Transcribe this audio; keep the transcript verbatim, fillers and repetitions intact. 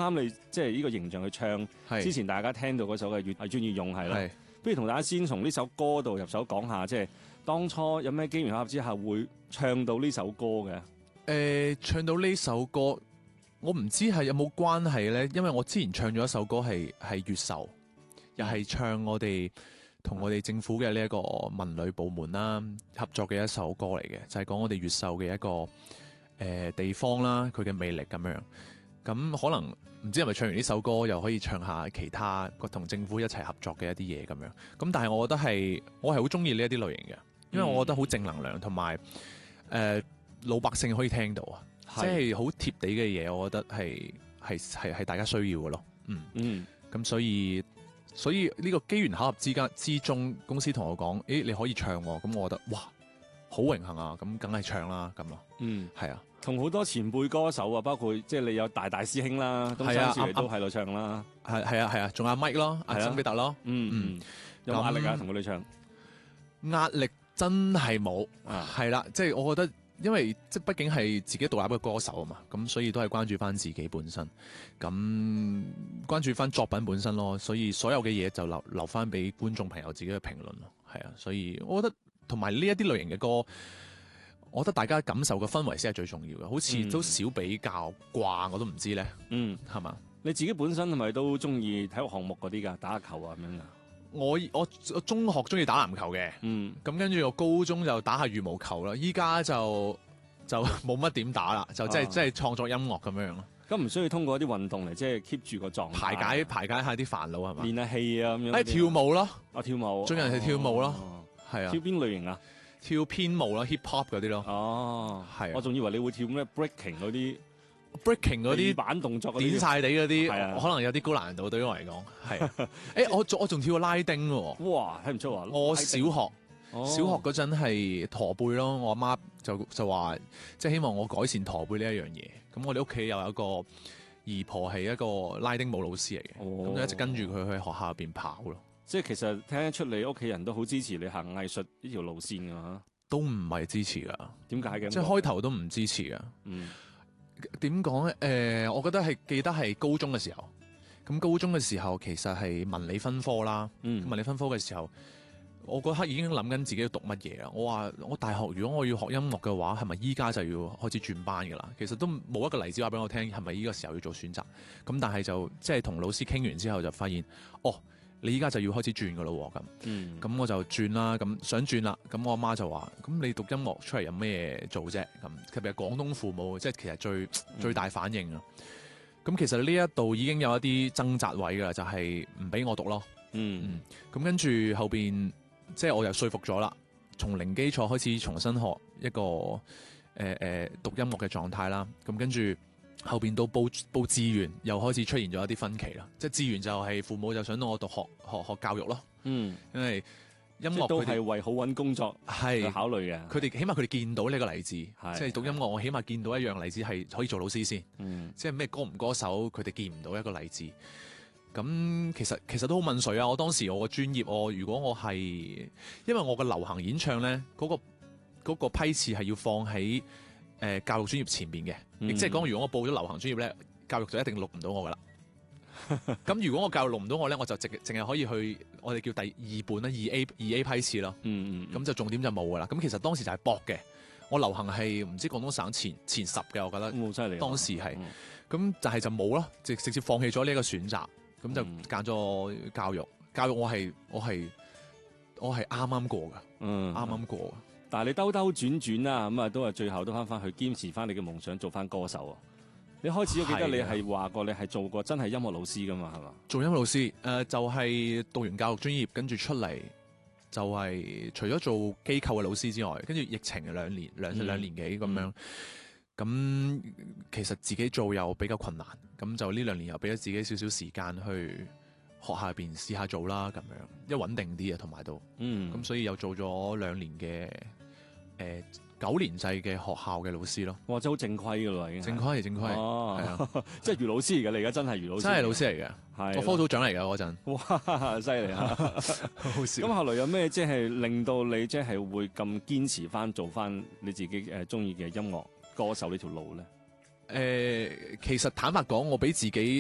啱你即係呢個形象去唱。 係之前大家聽到嗰首嘅越係專越勇係啦。 係不如同大家先從呢首歌度入手講下，即係當初有咩機緣巧合之下會唱到呢首歌嘅？ 誒、呃，唱到呢首歌，我唔知係有冇關係咧，因為我之前唱咗一首歌係係越秀，又係唱我哋同我哋政府嘅呢一個文旅部門啦合作嘅一首歌嚟嘅，就係、是、講我哋越秀嘅一個誒、呃、地方啦，佢嘅魅力咁樣。咁可能唔知係咪唱完呢首歌，又可以唱下其他個同政府一齊合作嘅一啲嘢咁樣。咁但係我覺得係我係好中意呢一啲類型嘅，因為我覺得好正能量，同埋誒老百姓可以聽到啊，即係好貼地嘅嘢，我覺得係係係係大家需要嘅咯。嗯嗯，咁所以所以呢個機緣巧合之間之中，公司同我講，誒你可以唱喎，咁我覺得哇好榮幸啊，咁梗係唱啦咁咯。嗯，係啊。 同好多前輩歌手啊，包括即係你有大大師兄啦，咁當時你都喺度唱啦。 係係啊係啊，仲有 Mike 咯，阿曾比特咯。 嗯嗯，有冇壓力啊？同佢哋唱壓力真係冇，係啦，即係我覺得，因為即係畢竟係自己獨立嘅歌手啊嘛，咁所以都係關注翻自己本身，咁關注翻作品本身咯，所以所有嘅嘢就留留翻俾觀眾朋友自己嘅評論咯。係啊，所以我覺得同埋呢一啲類型嘅歌。我覺得大家感受嘅氛圍先係最重要嘅，好似都少比較掛，我都唔知咧。嗯，係嘛？ 你自己本身係咪都中意體育項目嗰啲㗎？打下球啊咁樣㗎？ 我我我中學中意打籃球嘅，嗯，咁跟住我高中就打下羽毛球啦，依家就就冇乜點打啦，就即係即係創作音樂咁樣咯。 咁唔需要通過一啲運動嚟即係 keep 住個狀態排解排解下啲煩惱係嘛？ 練下氣啊咁樣。 誒跳舞咯， 啊跳舞， 最近係跳舞咯，係啊。 跳邊類型啊？ 跳編舞啦 hip hop 嗰啲咯。 哦，係。我仲以為你會跳咩 breaking 嗰啲 breaking 嗰啲板動作， 點晒地嗰啲， 係啊， 可能有啲高難度對於我嚟講。係啊，誒我我仲跳過拉丁喎。 哇，睇唔出啊！ 我小學小學嗰陣係駝背咯，我阿媽就就話即係希望我改善駝背呢一樣嘢。咁我哋屋企又有一個姨婆係一個拉丁舞老師嚟嘅，咁就一直跟住佢去學校入邊跑咯。 即係其實聽得出你屋企人都好支持你行藝術呢條路線㗎嚇， 都唔係支持㗎。點解嘅？ 即係開頭都唔支持㗎。嗯，點講咧？誒、呃，我覺得係記得係高中嘅時候。咁高中嘅時候其實係文理分科啦。嗯，文理分科嘅時候，我嗰刻已經諗緊自己要讀乜嘢啦。我話我大學如果我要學音樂嘅話，係咪依家就要開始轉班㗎啦？其實都冇一個例子話俾我聽，係咪依個時候要做選擇？咁但係就即係同老師傾完之後就發現，哦。你依家就要開始轉噶咯喎，咁，咁、嗯、我就轉啦，咁想轉啦，咁我阿媽就話：咁你讀音樂出嚟有咩做啫？咁特別係廣東父母，即係其實最、嗯、最大反應啊！咁其實呢一度已經有一啲掙扎位噶，就係唔俾我讀咯。嗯，咁、嗯、跟住後邊，即係我又說服咗啦，從零基礎開始重新學一個誒誒、呃、讀音樂嘅狀態啦。咁跟住。後邊到報報志願又開始出現咗一啲分歧啦，即係志願就係父母就想到我讀學學學教育咯，嗯，因為音樂都係為好揾工作係考慮嘅， 佢哋起碼佢哋見到呢個例子，即係讀音樂我起碼見到一樣例子係可以做老師先，嗯，即係咩歌唔歌手佢哋見唔到一個例子，咁其實其實都好問水啊！我當時我個專業我如果我係因為我個流行演唱咧嗰個嗰個批次係要放喺。誒、呃、教育專業前面嘅，亦即係講，如果我報咗流行專業咧，教育就一定錄唔到我噶啦。咁如果我教育錄唔到我咧，我就淨淨係可以去我哋叫第二本啦，二 A 二 A 批次咯。嗯嗯，咁就重點就冇噶啦。咁其實當時就係搏嘅，我流行係唔知廣東省前前十嘅，我覺得。好犀利。當時係，咁、嗯、但係就冇咯，直直接放棄咗呢一個選擇，咁就揀咗教育。教育我係我係我係啱啱過㗎，嗯，啱啱過。 但係你兜兜轉轉啦，咁啊都係最後都翻翻去堅持翻你嘅夢想，做翻歌手啊！你開始都記得你係話過你係做過真係音樂老師噶嘛，係嘛？ 做音樂老師，誒、呃、就係、是、讀完教育專業，跟住出嚟就係、是、除咗做機構嘅老師之外，跟住疫情兩年兩兩年幾咁、嗯、樣，咁、嗯、其實自己做又比較困難，咁就呢兩年又俾咗自己少少時間去學校入邊試下做啦，咁樣，因為穩定啲啊，同埋都，嗯，咁所以又做咗兩年嘅。誒、呃，九年制嘅學校嘅老師咯， 哇，真係好正規噶啦，已經正規係正規，哦，係啊， 即係余老師嚟嘅，你而家真係余老師， 真係老師嚟嘅，係我科組長嚟噶嗰陣， 哇，犀利啊，好笑。咁後來有咩即係令到你即係會咁堅持翻做翻你自己誒中意嘅音樂歌手呢條路咧？ 誒、呃，其實坦白講，我俾自己